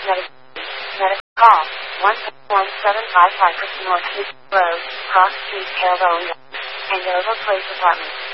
Medical call 11755 North East Road, Cross Street, Andover Place Apartment.